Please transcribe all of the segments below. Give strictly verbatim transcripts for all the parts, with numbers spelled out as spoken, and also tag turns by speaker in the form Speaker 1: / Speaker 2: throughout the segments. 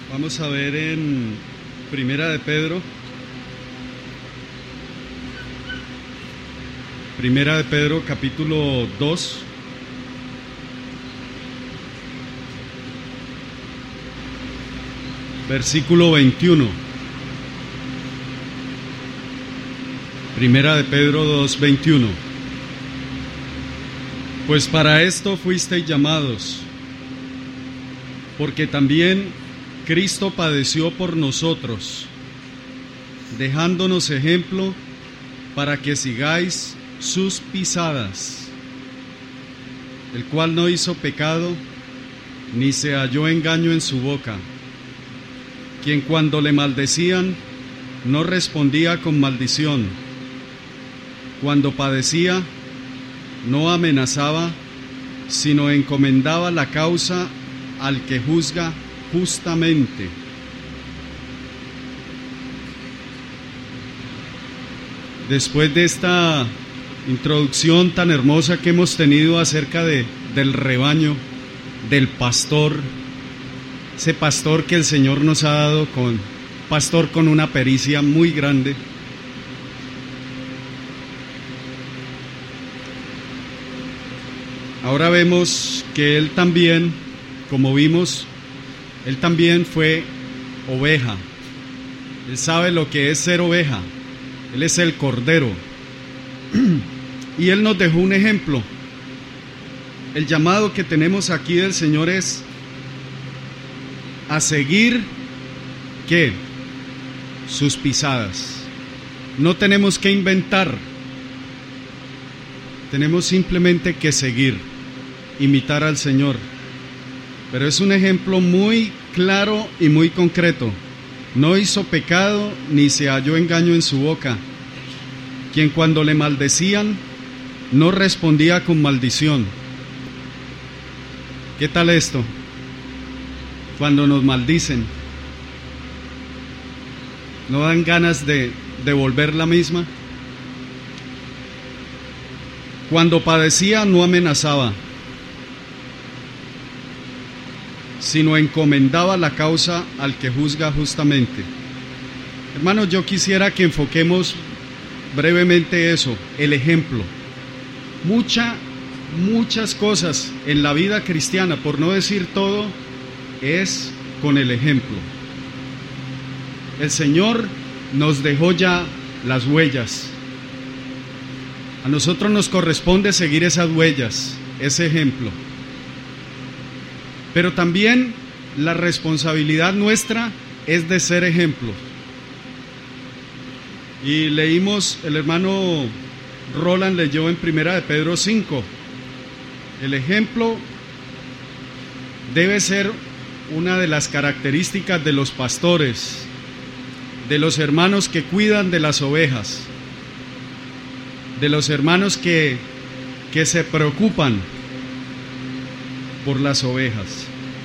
Speaker 1: Vamos a ver en Primera de Pedro. Primera de Pedro, capítulo dos. Versículo veintiuno. Primera de Pedro dos, veintiuno. Pues para esto fuisteis llamados, porque también Cristo padeció por nosotros, dejándonos ejemplo para que sigáis sus pisadas, el cual no hizo pecado, ni se halló engaño en su boca, quien cuando le maldecían, no respondía con maldición, cuando padecía, no amenazaba, sino encomendaba la causa al que juzga justamente. Después de esta introducción tan hermosa que hemos tenido acerca de, del rebaño, del pastor, ese pastor que el Señor nos ha dado, con pastor con una pericia muy grande, ahora vemos que él también, como vimos, él también fue oveja. Él sabe lo que es ser oveja. Él es el cordero. Y él nos dejó un ejemplo. El llamado que tenemos aquí del Señor es a seguir, ¿qué? Sus pisadas. No tenemos que inventar. Tenemos simplemente que seguir, imitar al Señor. Pero es un ejemplo muy claro y muy concreto. No hizo pecado, ni se halló engaño en su boca, quien cuando le maldecían, no respondía con maldición. ¿Qué tal esto? Cuando nos maldicen, ¿no dan ganas de devolver la misma? Cuando padecía, no amenazaba, sino encomendaba la causa al que juzga justamente. Hermanos, yo quisiera que enfoquemos brevemente eso, el ejemplo. Mucha, muchas cosas en la vida cristiana, por no decir todo, es con el ejemplo. El Señor nos dejó ya las huellas. A nosotros nos corresponde seguir esas huellas, ese ejemplo. Pero también la responsabilidad nuestra es de ser ejemplos. Y leímos, el hermano Roland leyó en Primera de Pedro cinco. El ejemplo debe ser una de las características de los pastores, de los hermanos que cuidan de las ovejas, de los hermanos que, que se preocupan por las ovejas.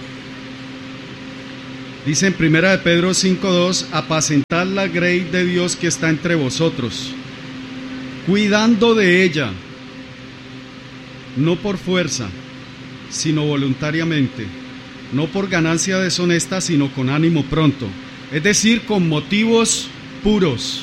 Speaker 1: Dice en Primera de Pedro cinco dos: apacentad la grey de Dios que está entre vosotros, cuidando de ella, no por fuerza, sino voluntariamente, no por ganancia deshonesta, sino con ánimo pronto, es decir, con motivos puros.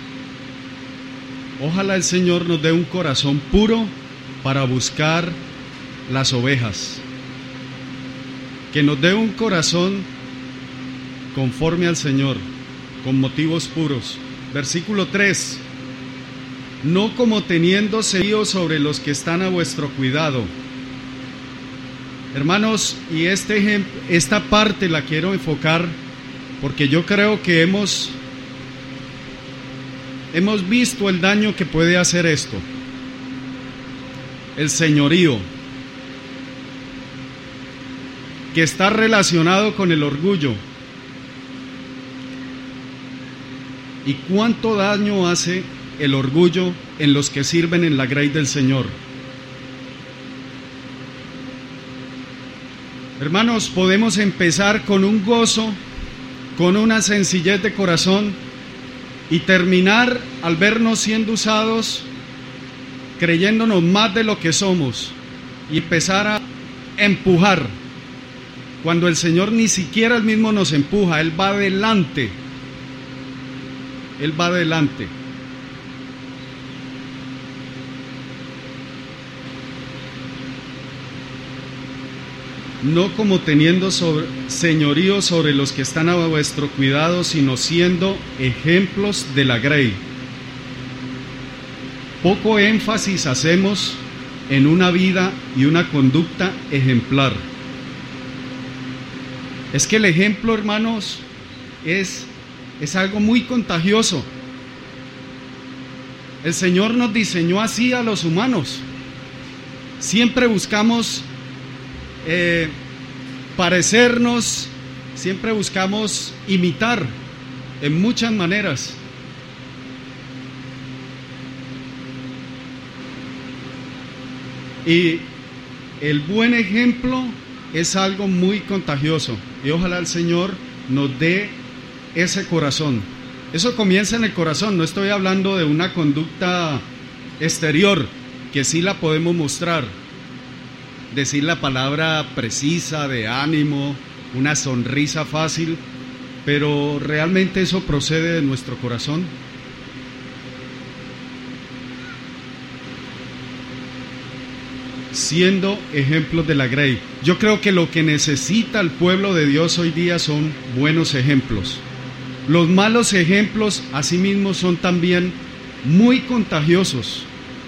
Speaker 1: Ojalá el Señor nos dé un corazón puro para buscar las ovejas. Que nos dé un corazón conforme al Señor, con motivos puros. Versículo tres: no como teniendo señorío sobre los que están a vuestro cuidado. Hermanos, y este ejemplo, esta parte la quiero enfocar porque yo creo que hemos, hemos visto el daño que puede hacer esto. El señorío, que está relacionado con el orgullo. ¿Y cuánto daño hace el orgullo en los que sirven en la grey del Señor? Hermanos, podemos empezar con un gozo, con una sencillez de corazón, y terminar al vernos siendo usados, creyéndonos más de lo que somos, y empezar a empujar Cuando el Señor ni siquiera Él mismo nos empuja, Él va adelante. Él va adelante. No como teniendo sobre, señorío sobre los que están a vuestro cuidado, sino siendo ejemplos de la grey. Poco énfasis hacemos en una vida y una conducta ejemplar. Es que el ejemplo, hermanos, es, es algo muy contagioso. El Señor nos diseñó así a los humanos. Siempre buscamos eh, parecernos, siempre buscamos imitar en muchas maneras. Y el buen ejemplo es algo muy contagioso. Y ojalá el Señor nos dé ese corazón. Eso comienza en el corazón. No estoy hablando de una conducta exterior, que sí la podemos mostrar. Decir la palabra precisa, de ánimo, una sonrisa fácil, pero realmente eso procede de nuestro corazón. Siendo ejemplos de la grey. Yo creo que lo que necesita el pueblo de Dios hoy día son buenos ejemplos. Los malos ejemplos, asimismo, son también muy contagiosos.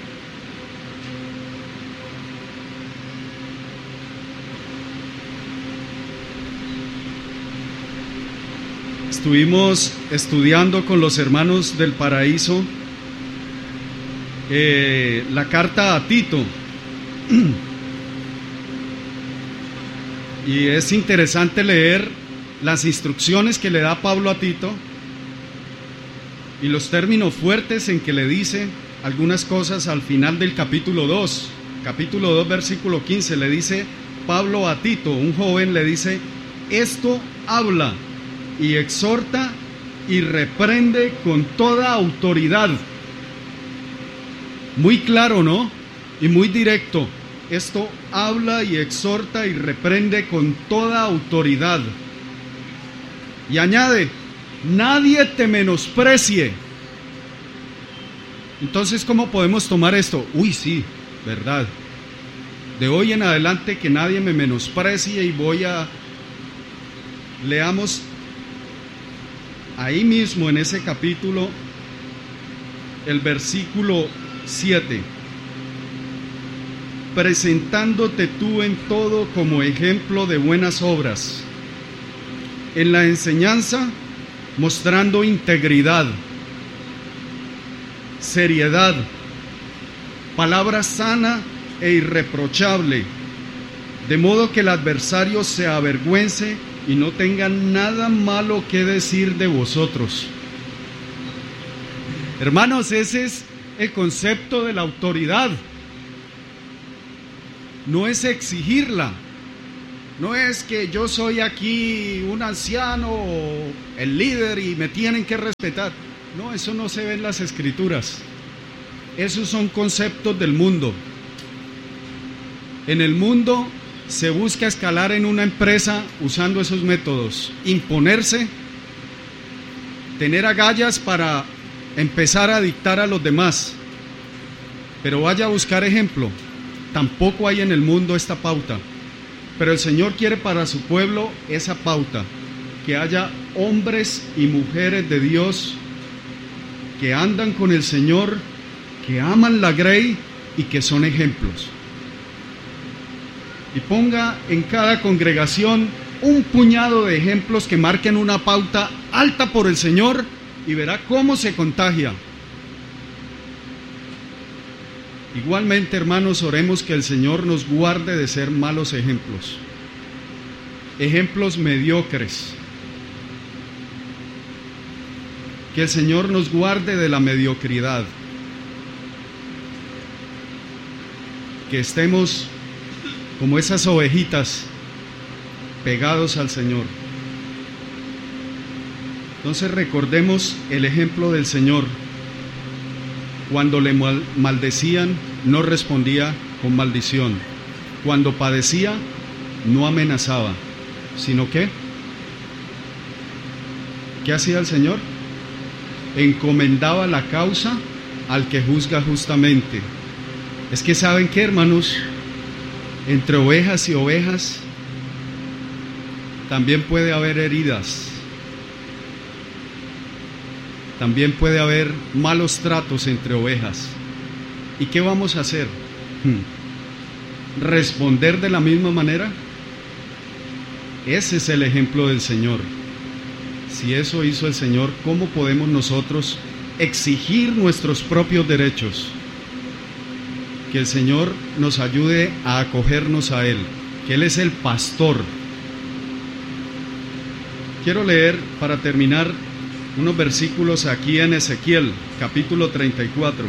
Speaker 1: Estuvimos estudiando con los hermanos del Paraíso eh, la carta a Tito. Y es interesante leer las instrucciones que le da Pablo a Tito y los términos fuertes en que le dice algunas cosas al final del capítulo dos. Capítulo dos, versículo quince, le dice Pablo a Tito, un joven, le dice: esto habla y exhorta y reprende con toda autoridad. Muy claro, ¿no? Y muy directo. Esto habla y exhorta y reprende con toda autoridad. Y añade: nadie te menosprecie. Entonces, ¿cómo podemos tomar esto? Uy, sí, verdad. De hoy en adelante que nadie me menosprecie, y voy a... Leamos ahí mismo en ese capítulo el versículo siete. Presentándote tú en todo como ejemplo de buenas obras, en la enseñanza mostrando integridad, seriedad, palabra sana e irreprochable, de modo que el adversario se avergüence y no tenga nada malo que decir de vosotros. Hermanos, ese es el concepto de la autoridad. No es exigirla, no es que yo soy aquí un anciano o el líder y me tienen que respetar. No, eso no se ve en las escrituras. Esos son conceptos del mundo. En el mundo se busca escalar en una empresa usando esos métodos: imponerse, tener agallas para empezar a dictar a los demás. Pero vaya a buscar ejemplo. Tampoco hay en el mundo esta pauta, pero el Señor quiere para su pueblo esa pauta, que haya hombres y mujeres de Dios que andan con el Señor, que aman la grey y que son ejemplos. Y ponga en cada congregación un puñado de ejemplos que marquen una pauta alta por el Señor, y verá cómo se contagia. Igualmente, hermanos, oremos que el Señor nos guarde de ser malos ejemplos, ejemplos mediocres. Que el Señor nos guarde de la mediocridad. Que estemos como esas ovejitas pegados al Señor. Entonces recordemos el ejemplo del Señor. Cuando le mal- maldecían, no respondía con maldición. Cuando padecía, no amenazaba. sino que, ¿qué hacía el Señor? Encomendaba la causa al que juzga justamente. Es que ¿saben qué, hermanos? Entre ovejas y ovejas también puede haber heridas, también puede haber malos tratos entre ovejas. ¿Y qué vamos a hacer? ¿Responder de la misma manera? Ese es el ejemplo del Señor. Si eso hizo el Señor, ¿cómo podemos nosotros exigir nuestros propios derechos? Que el Señor nos ayude a acogernos a Él, que Él es el pastor. Quiero leer, para terminar, unos versículos aquí en Ezequiel, capítulo treinta y cuatro.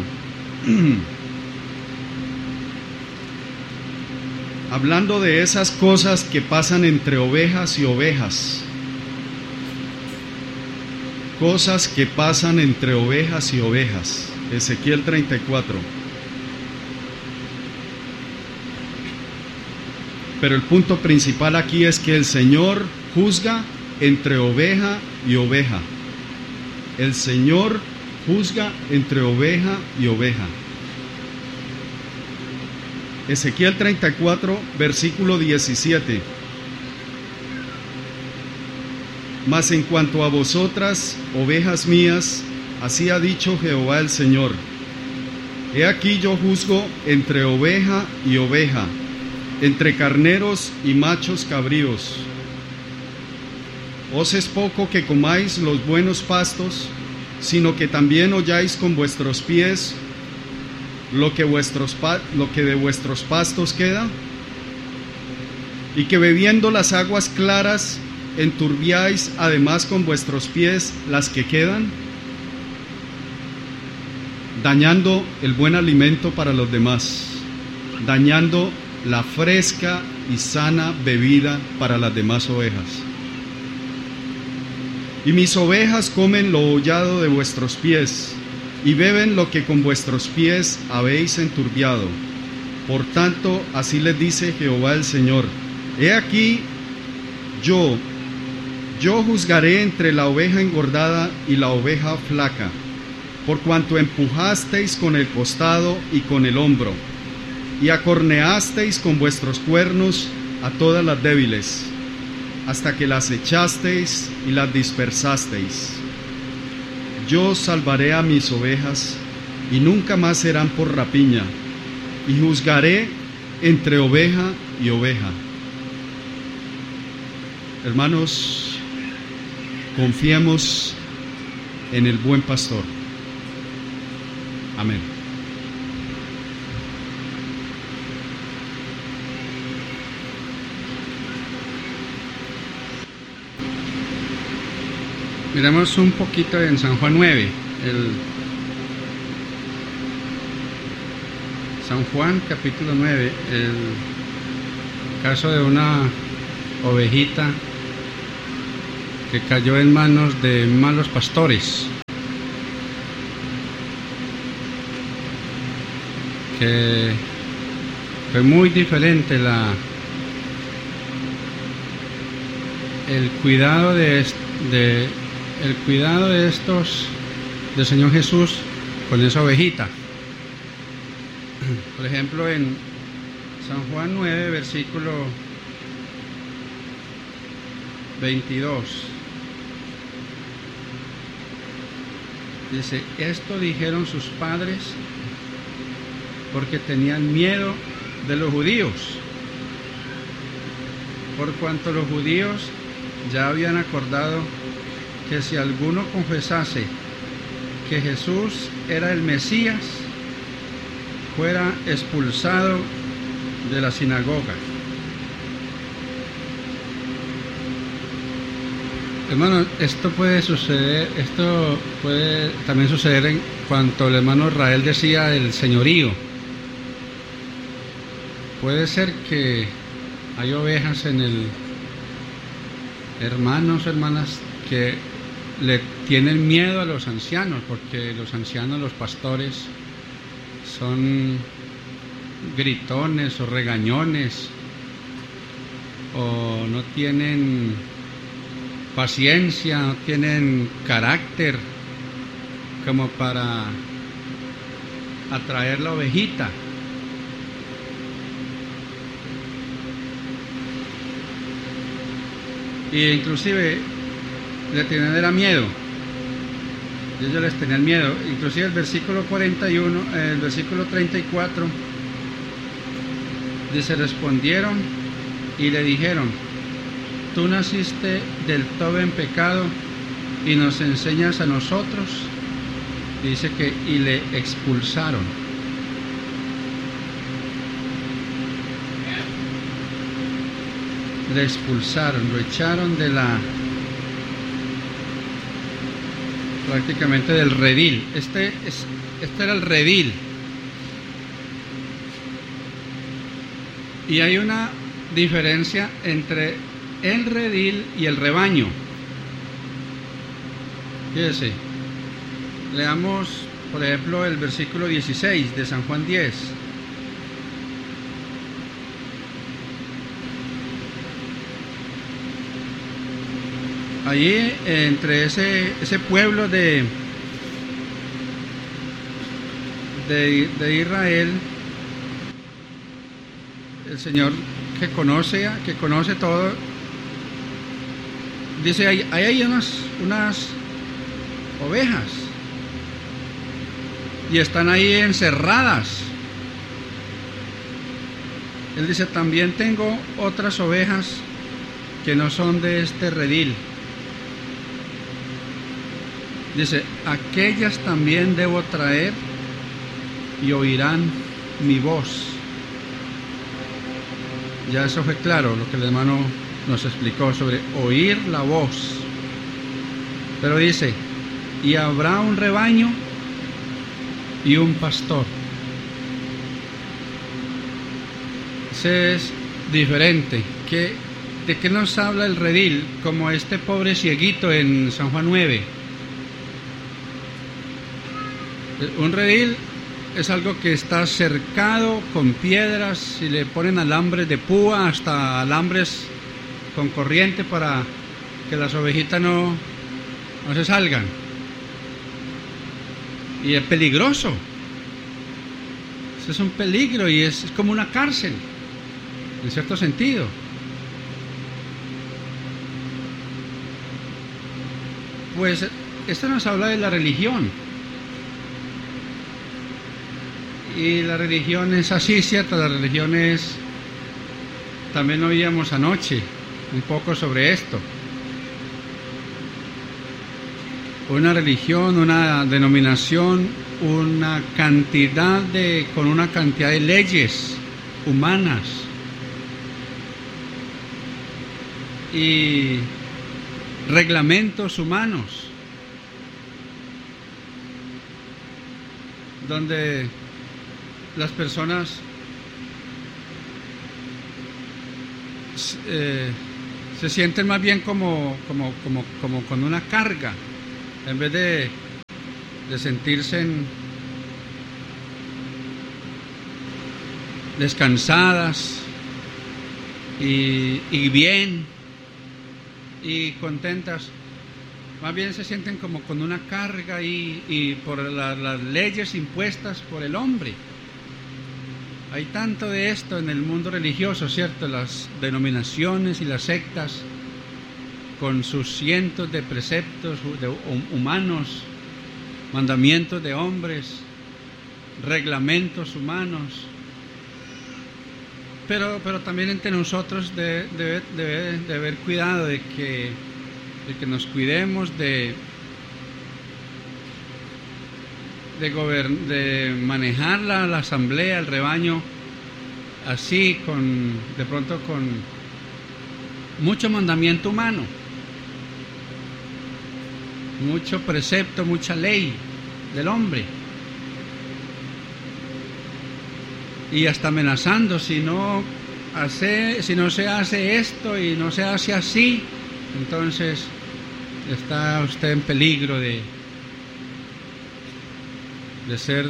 Speaker 1: Hablando de esas cosas que pasan entre ovejas y ovejas. Cosas que pasan entre ovejas y ovejas. Ezequiel treinta y cuatro. Pero el punto principal aquí es que el Señor juzga entre oveja y oveja. El Señor juzga entre oveja y oveja. Ezequiel treinta y cuatro, versículo diecisiete. Mas en cuanto a vosotras, ovejas mías, así ha dicho Jehová el Señor: he aquí yo juzgo entre oveja y oveja, entre carneros y machos cabríos. Os es poco que comáis los buenos pastos, sino que también holláis con vuestros pies lo que, vuestros, lo que de vuestros pastos queda, y que bebiendo las aguas claras enturbiáis además con vuestros pies las que quedan, dañando el buen alimento para los demás, dañando la fresca y sana bebida para las demás ovejas. Y mis ovejas comen lo hollado de vuestros pies, y beben lo que con vuestros pies habéis enturbiado. Por tanto, así les dice Jehová el Señor: he aquí, yo, yo juzgaré entre la oveja engordada y la oveja flaca, por cuanto empujasteis con el costado y con el hombro, y acorneasteis con vuestros cuernos a todas las débiles, hasta que las echasteis y las dispersasteis. Yo salvaré a mis ovejas, y nunca más serán por rapiña, y juzgaré entre oveja y oveja. Hermanos, confiemos en el buen pastor. Amén.
Speaker 2: Miramos un poquito en San Juan nueve, el San Juan capítulo nueve, el caso de una ovejita que cayó en manos de malos pastores, que fue muy diferente la el cuidado de, de el cuidado de estos del Señor Jesús con esa ovejita. Por ejemplo, en San Juan nueve, versículo veintidós, dice: esto dijeron sus padres porque tenían miedo de los judíos, por cuanto los judíos ya habían acordado que si alguno confesase que Jesús era el Mesías, fuera expulsado de la sinagoga. Hermano, esto puede suceder, esto puede también suceder en cuanto el hermano Israel decía el señorío. Puede ser que hay ovejas en el, hermanos, hermanas, que le tienen miedo a los ancianos, porque los ancianos, los pastores, son gritones o regañones, o no tienen paciencia, no tienen carácter como para atraer la ovejita. Y inclusive le tenían era miedo. Ellos les tenían miedo. Inclusive el versículo cuarenta y uno, el versículo treinta y cuatro dice: respondieron y le dijeron: tú naciste del todo en pecado y nos enseñas a nosotros. Y dice que y le expulsaron. Le expulsaron, lo echaron de la, prácticamente del redil. Este, es, este era el redil. Y hay una diferencia entre el redil y el rebaño. Fíjese, leamos por ejemplo el versículo dieciséis de San Juan diez. Allí entre ese, ese pueblo de, de, de Israel, el Señor que conoce, que conoce todo, dice: ahí hay, hay unas, unas ovejas y están ahí encerradas. Él dice: también tengo otras ovejas que no son de este redil. Dice: aquellas también debo traer y oirán mi voz. Ya eso fue claro lo que el hermano nos explicó sobre oír la voz. Pero dice: y habrá un rebaño y un pastor. Ese es diferente. ¿Qué, ¿De qué nos habla el redil? Como este pobre cieguito en San Juan nueve. Un redil es algo que está cercado con piedras y le ponen alambres de púa, hasta alambres con corriente para que las ovejitas no, no se salgan. Y es peligroso. Eso es un peligro y es, es como una cárcel, en cierto sentido. Pues esto nos habla de la religión. Y la religión es así, ¿cierto? La religión es... También oíamos anoche un poco sobre esto. Una religión, una denominación, una cantidad de... con una cantidad de leyes humanas. Y reglamentos humanos. Donde las personas eh, se sienten más bien como, como, como, como con una carga, en vez de, de sentirse en, descansadas y, y bien y contentas. Más bien se sienten como con una carga y, y por la, las leyes impuestas por el hombre. Hay tanto de esto en el mundo religioso, ¿cierto? Las denominaciones y las sectas con sus cientos de preceptos de humanos, mandamientos de hombres, reglamentos humanos. Pero, pero también entre nosotros debe, debe, debe de haber cuidado de que, de que nos cuidemos de, de, govern, de manejar la, la asamblea, el rebaño, así, con de pronto con mucho mandamiento humano, mucho precepto, mucha ley del hombre. Y hasta amenazando: si no hace, si no se hace esto y no se hace así, entonces está usted en peligro de, de ser,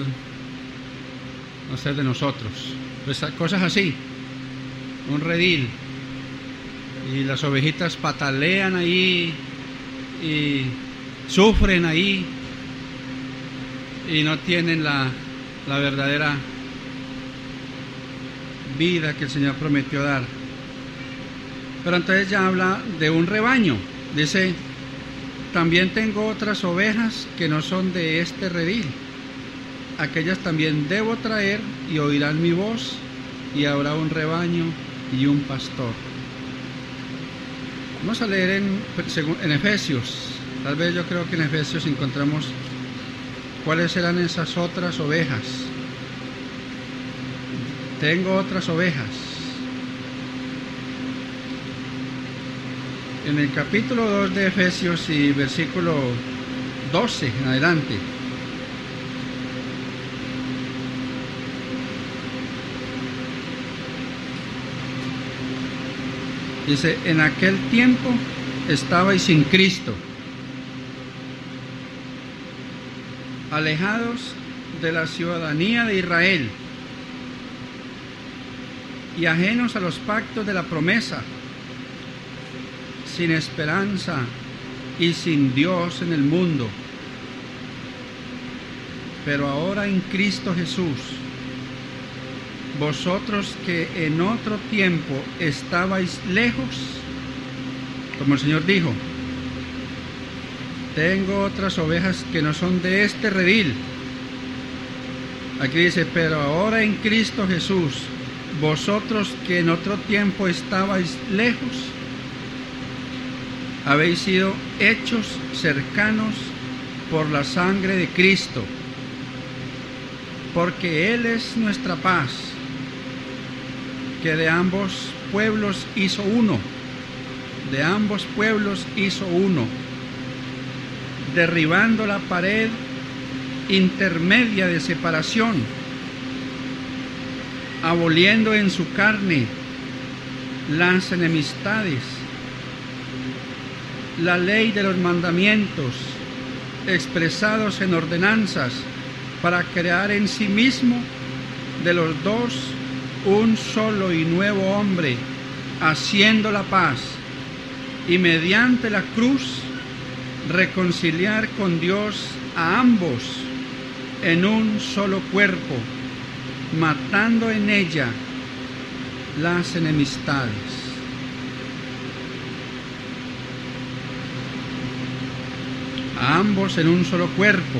Speaker 2: no ser de nosotros. Pues cosas así, un redil. y las ovejitas patalean ahí y sufren ahí y no tienen la, la verdadera vida que el Señor prometió dar. Pero entonces ya habla de un rebaño. Dice: también tengo otras ovejas que no son de este redil. Aquellas también debo traer, y oirán mi voz, y habrá un rebaño y un pastor. Vamos a leer en, en Efesios. Tal vez yo creo que en Efesios encontramos cuáles eran esas otras ovejas. Tengo otras ovejas. En el capítulo dos de Efesios y versículo doce en adelante. Dice: en aquel tiempo estabais sin Cristo, alejados de la ciudadanía de Israel y ajenos a los pactos de la promesa, sin esperanza y sin Dios en el mundo. Pero ahora en Cristo Jesús, vosotros que en otro tiempo estabais lejos, como el Señor dijo: tengo otras ovejas que no son de este redil. Aquí dice: pero ahora en Cristo Jesús, vosotros que en otro tiempo estabais lejos, habéis sido hechos cercanos por la sangre de Cristo, porque Él es nuestra paz, que de ambos pueblos hizo uno, de ambos pueblos hizo uno, derribando la pared intermedia de separación, aboliendo en su carne las enemistades, la ley de los mandamientos expresados en ordenanzas, para crear en sí mismo de los dos un solo y nuevo hombre, haciendo la paz, y mediante la cruz reconciliar con Dios a ambos en un solo cuerpo, matando en ella las enemistades. A ambos en un solo cuerpo,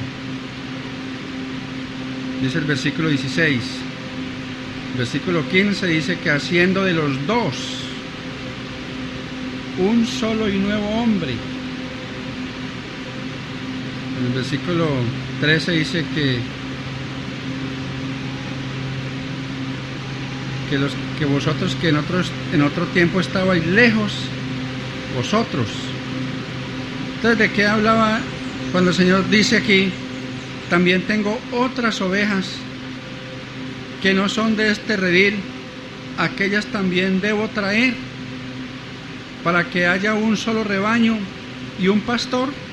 Speaker 2: dice el versículo dieciséis. Versículo quince dice que haciendo de los dos un solo y nuevo hombre. En el versículo trece dice que que los que vosotros que en otros en otro tiempo estabais lejos, vosotros. Entonces, ¿de qué hablaba cuando el Señor dice aquí: también tengo otras ovejas que no son de este redil, aquellas también debo traer, para que haya un solo rebaño y un pastor?